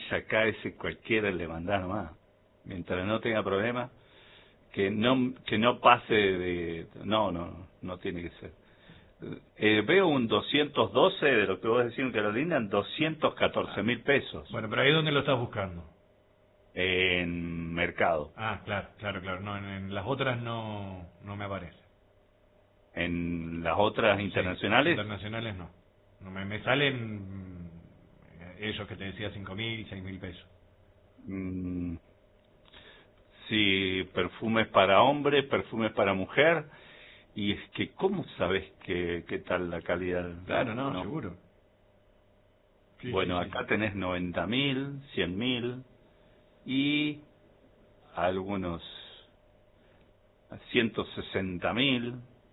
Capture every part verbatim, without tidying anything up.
acá ese cualquiera le mandá nomás, mientras no tenga problemas, que no que no pase de... No, no, no tiene que ser. Eh, veo un doscientos doce de lo que vos decís en Carolina en doscientos catorce mil pesos. Bueno, pero ahí ¿dónde lo estás buscando? En mercado. Ah, claro, claro, claro. No, en, en las otras no, no me aparece. En las otras Sí, internacionales. internacionales no. No me, me salen mm, esos que te decía cinco mil, seis mil pesos. Mm, sí, perfumes para hombre, perfumes para mujer. Y es que, ¿cómo sabes qué, qué tal la calidad? Claro, no, No. seguro. Sí, sí, Bueno, sí, acá sí. tenés noventa mil, cien mil y algunos ciento sesenta mil.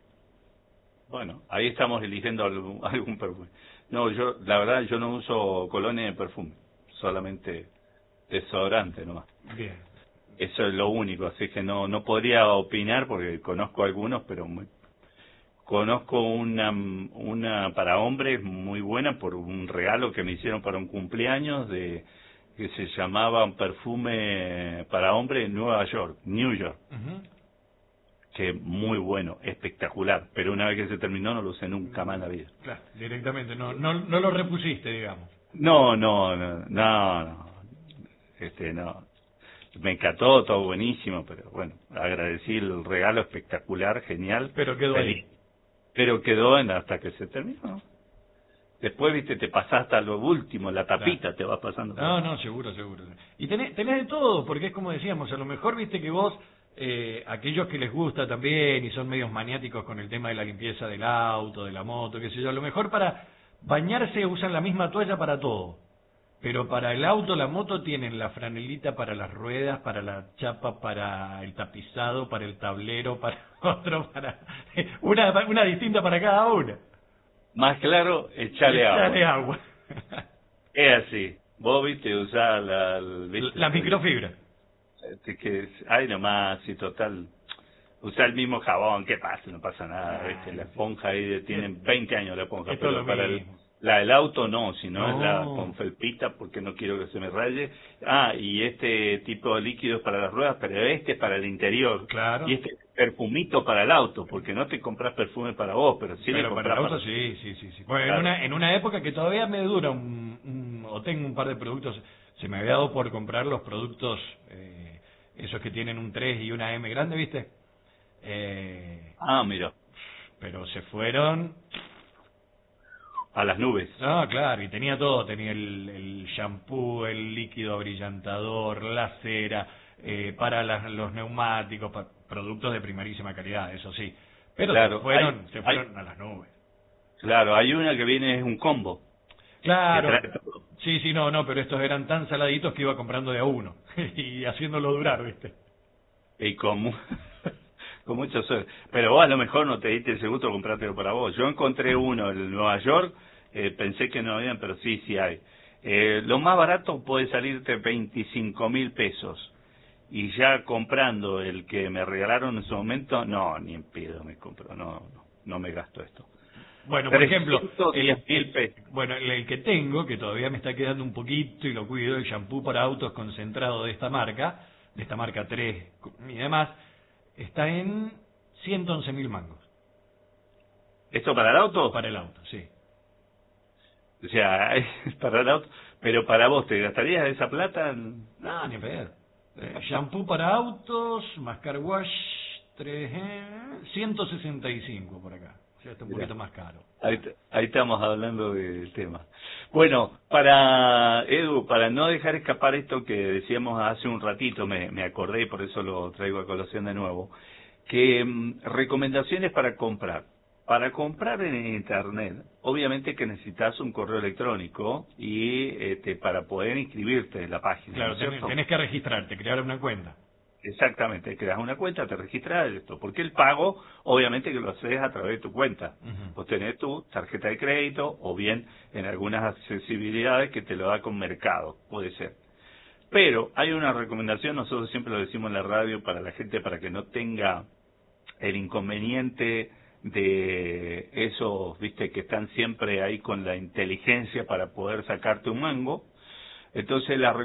Bueno, ahí estamos eligiendo algún, algún perfume. No, yo, la verdad, yo no uso colonia de perfume, solamente desodorante nomás. Bien. Eso es lo único, así que no no podría opinar porque conozco algunos, pero muy, conozco una una para hombres muy buena por un regalo que me hicieron para un cumpleaños de que se llamaba un perfume para hombre en Nueva York, New York, Ujú. que muy bueno, espectacular, pero una vez que se terminó no lo usé nunca más en la vida. Claro, directamente, no, no, no lo repusiste, digamos. No, no, no, no, no, este no. Me encantó, todo buenísimo, pero bueno, agradecí el regalo espectacular, genial, Pero quedó feliz. ahí. Pero quedó en hasta que se terminó. Después, viste, te pasás hasta lo último, la Claro. tapita te va pasando por No, ahí. no, seguro, seguro. Y tenés, tenés de todo, porque es como decíamos, a lo mejor viste que vos, eh, aquellos que les gusta también y son medios maniáticos con el tema de la limpieza del auto, de la moto, qué sé yo, a lo mejor para bañarse usan la misma toalla para todo. Pero para el auto, la moto tienen la franelita para las ruedas, para la chapa, para el tapizado, para el tablero, para otro, para una, una distinta para cada una. Más claro, echale agua. Echale agua. Es así. Vos, viste, usás la, el- viste, La el- microfibra. este, que hay nomás, y total, usá el mismo jabón, ¿qué pasa? No pasa nada, viste, la Claro, sí. esponja ahí de- tienen veinte años la esponja, Esto es lo pero para el, mismo. la del auto no, si no es la con No, felpita porque no quiero que se me raye. Ah, y este tipo de líquidos para las ruedas, pero este es para el interior. Y claro. este perfumito para el auto, porque no te compras perfume para vos, pero sí le Pero para el compras auto para... sí, sí, sí, sí. Bueno, en Claro. una, en una época que todavía me dura un, un- o tengo un par de productos, se me había dado por comprar los productos, eh, esos que tienen un tres y una M grande, ¿viste? Eh, Ah, mira, pero se fueron. a las nubes. No, claro, y tenía todo, tenía el, el shampoo, el líquido abrillantador, la cera, eh, para las- los neumáticos, pa- productos de primerísima calidad, eso sí. Pero se Claro, hay, fueron, se hay, fueron a las nubes. claro, hay una que viene, es un combo, que Claro, trae todo. sí, sí, no, no, pero estos eran tan saladitos que iba comprando de a uno y haciéndolo durar, ¿viste? Y con, mu- con mucho suerte. Pero vos a lo mejor no te diste el segundo comprártelo para vos. Yo encontré uno en Nueva York, eh, pensé que no habían, pero sí, sí hay. Eh, lo más barato puede salirte veinticinco mil pesos. Y ya comprando el que me regalaron en su momento, no, ni en pedo me compro, no, no, no me gasto esto. Bueno, por ejemplo, trescientos diez el, mil el- pesos. bueno, el, el que tengo, que todavía me está quedando un poquito y lo cuido, el shampoo para autos concentrado de esta marca, de esta marca tres y demás, está en ciento once mil mangos ¿Esto para el auto? para el auto, sí. O sea, es para el auto, pero para vos, ¿te gastarías esa plata? No, ni pedo. Eh, shampoo para autos, mascar wash, tres, eh, ciento sesenta y cinco por acá. O sea, está un Mirá. poquito más caro. Ahí, t- ahí estamos hablando del tema. Bueno, para Edu, para no dejar escapar esto que decíamos hace un ratito, me, me acordé y por eso lo traigo a colación de nuevo, que mm, recomendaciones para comprar. Para comprar en internet, obviamente que necesitas un correo electrónico y este, para poder inscribirte en la página, ¿no Claro, es tenés, cierto? tenés que registrarte, crear una cuenta. Exactamente, creas una cuenta, te registras esto, porque el pago, obviamente que lo haces a través de tu cuenta. Ujú. Vos tenés tu tarjeta de crédito o bien en algunas accesibilidades que te lo da con Mercado, puede ser. Pero hay una recomendación, nosotros siempre lo decimos en la radio para la gente, para que no tenga el inconveniente de esos, viste, que están siempre ahí con la inteligencia para poder sacarte un mango. Entonces la